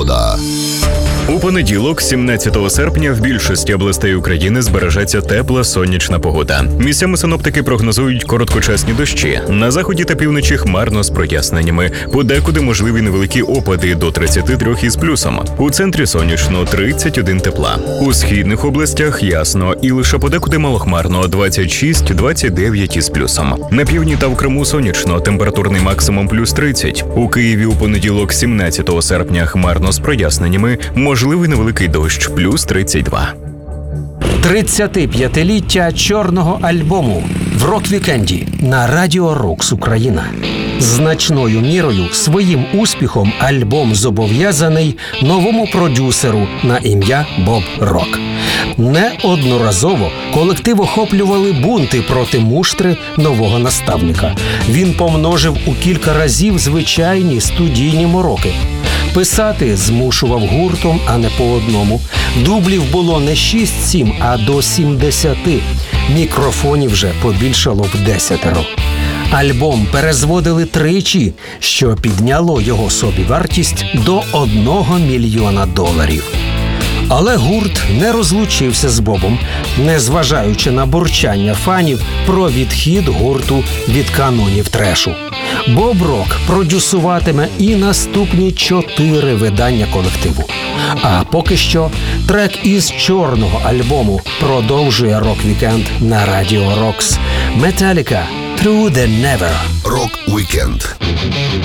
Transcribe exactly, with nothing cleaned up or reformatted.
погода. У понеділок, сімнадцятого серпня, в більшості областей України збережеться тепла сонячна погода. Місцями синоптики прогнозують короткочасні дощі. На заході та півночі хмарно з проясненнями. Подекуди можливі невеликі опади до тридцяти трьох із плюсом. У центрі сонячно тридцять один тепла. У східних областях ясно і лише подекуди малохмарно двадцять шість - двадцять дев'ять із плюсом. На півдні та в Криму сонячно, температурний максимум плюс тридцять. У Києві у понеділок, сімнадцятого серпня, хмарно з проясненнями. Можливий невеликий дощ, плюс тридцять два. тридцятип'ятиліття чорного альбому в рок-вікенді на Радіо Рокс Україна. Значною мірою своїм успіхом альбом зобов'язаний новому продюсеру на ім'я Боб Рок. Неодноразово колектив охоплювали бунти проти муштри нового наставника. Він помножив у кілька разів звичайні студійні мороки. Писати змушував гуртом, а не по одному. Дублів було не шість-сім, а до сімдесяти. Мікрофонів вже побільшало в десятеро. Альбом перезводили тричі, що підняло його собівартість до одного мільйона доларів. Але гурт не розлучився з Бобом, незважаючи на бурчання фанів про відхід гурту від канонів трешу. Боб Рок продюсуватиме і наступні чотири видання колективу. А поки що трек із чорного альбому продовжує рок-вікенд на Радіо Рокс. Metallica – Through the Never. Рок-вікенд.